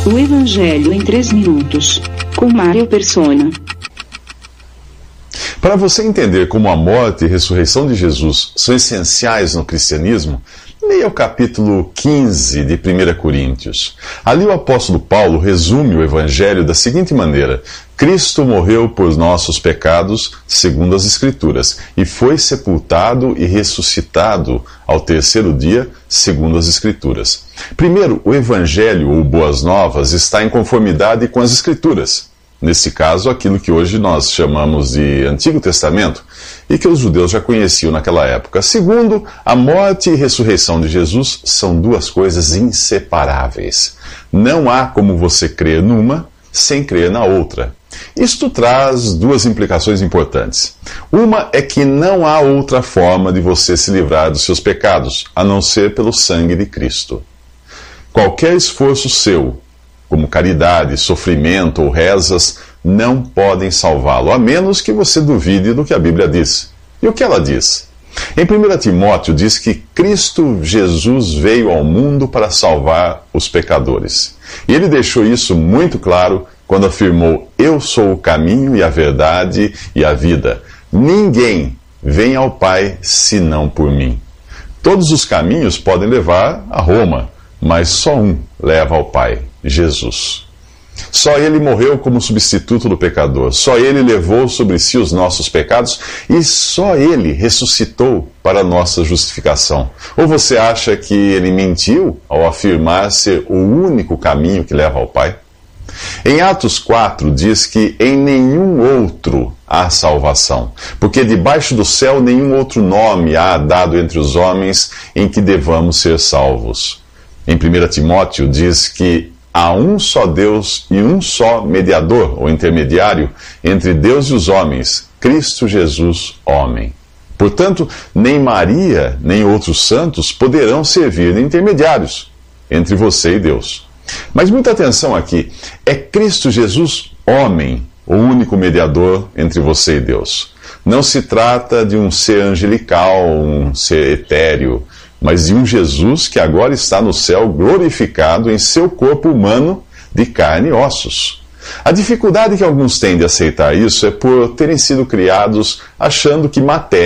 O Evangelho em 3 minutos, com Mário Persona. Para você entender como a morte e ressurreição de Jesus são essenciais no cristianismo, leia o capítulo 15 de 1 Coríntios. Ali o apóstolo Paulo resume o Evangelho da seguinte maneira: Cristo morreu por nossos pecados, segundo as Escrituras, e foi sepultado e ressuscitado ao 3º dia, segundo as Escrituras. Primeiro, o Evangelho, ou Boas Novas, está em conformidade com as Escrituras. Nesse caso, aquilo que hoje nós chamamos de Antigo Testamento, e que os judeus já conheciam naquela época. Segundo, a morte e ressurreição de Jesus são duas coisas inseparáveis. Não há como você crer numa sem crer na outra. Isto traz duas implicações importantes. Uma é que não há outra forma de você se livrar dos seus pecados, a não ser pelo sangue de Cristo. Qualquer esforço seu, como caridade, sofrimento ou rezas, não podem salvá-lo, a menos que você duvide do que a Bíblia diz. E o que ela diz? Em 1 Timóteo diz que Cristo Jesus veio ao mundo para salvar os pecadores. E ele deixou isso muito claro quando afirmou: Eu sou o caminho e a verdade e a vida. Ninguém vem ao Pai senão por mim. Todos os caminhos podem levar a Roma, mas só um leva ao Pai: Jesus. Só ele morreu como substituto do pecador, só ele levou sobre si os nossos pecados e só ele ressuscitou para a nossa justificação. Ou você acha que ele mentiu ao afirmar ser o único caminho que leva ao Pai? Em Atos 4 diz que em nenhum outro há salvação, porque debaixo do céu nenhum outro nome há dado entre os homens em que devamos ser salvos. Em 1 Timóteo diz que há um só Deus e um só mediador, ou intermediário, entre Deus e os homens, Cristo Jesus, homem. Portanto, nem Maria, nem outros santos poderão servir de intermediários entre você e Deus. Mas muita atenção aqui, é Cristo Jesus, homem, o único mediador entre você e Deus. Não se trata de um ser angelical, um ser etéreo, mas de um Jesus que agora está no céu glorificado em seu corpo humano de carne e ossos. A dificuldade que alguns têm de aceitar isso é por terem sido criados achando que matéria